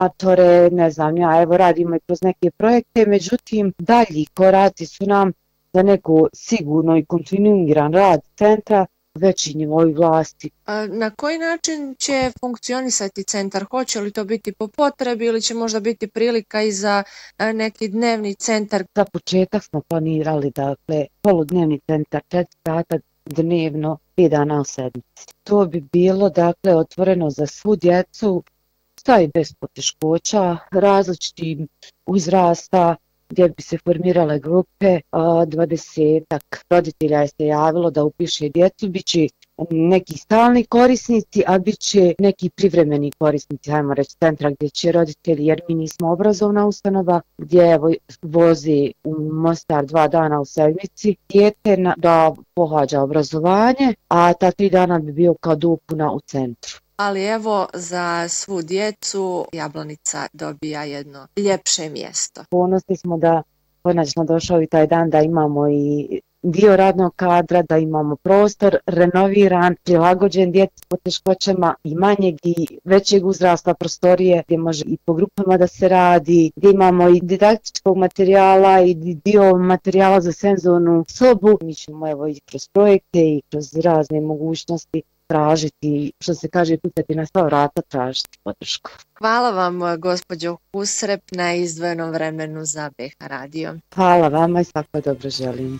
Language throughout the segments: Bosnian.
atore, ne znam ja, evo radimo i kroz neke projekte, međutim dalji koraci su nam za neko sigurno i kontinuiran rad centra veći nivoi vlasti. Na koji način će funkcionisati centar? Hoće li to biti po potrebi ili će možda biti prilika i za neki dnevni centar? Za početak smo planirali, dakle, poludnevni centar 4 sata dnevno, 5 dana u sedmici. To bi bilo, dakle, otvoreno za svu djecu, sa i bez poteškoća, različitih uzrasta, gdje bi se formirale grupe, 20-ak roditelja je se javilo da upiše djecu, bit će neki stalni korisnici, a bit će neki privremeni korisnici, hajmo reći, centra gdje će roditelji, jer mi nismo obrazovna ustanova, gdje evo vozi u Mostar 2 dana u sedmici dijete da pohađa obrazovanje, a ta 3 dana bi bio kao dopuna u centru. Ali evo, za svu djecu Jablanica dobija jedno ljepše mjesto. Ponosni smo da konačno došao i taj dan da imamo i dio radnog kadra, da imamo prostor renoviran, prilagođen djeci s poteškoćama i manjeg i većeg uzrasta, prostorije gdje može i po grupama da se radi, gdje imamo i didaktičkog materijala i dio materijala za senzornu sobu. Mi ćemo evo i kroz projekte i kroz razne mogućnosti tražiti, što se kaže, kucati na sva vrata, tražiti podršku. Hvala vam, gospođo Husrep, na izdvojenom vremenu za BH Radio. Hvala vama i svako dobro želim.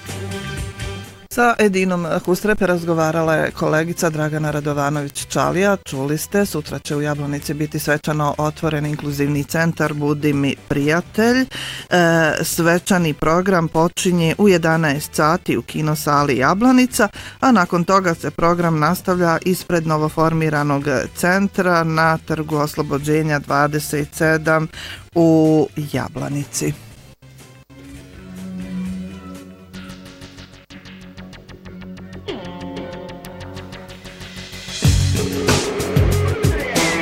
Sa Edinom Husrep razgovarala je kolegica Dragana Radovanović-Čalija. Čuli ste, sutra će u Jablanici biti svečano otvoren inkluzivni centar Budi mi prijatelj. Svečani program počinje u 11 sati u kinosali Jablanica, a nakon toga se program nastavlja ispred novoformiranog centra na Trgu Oslobođenja 27 u Jablanici.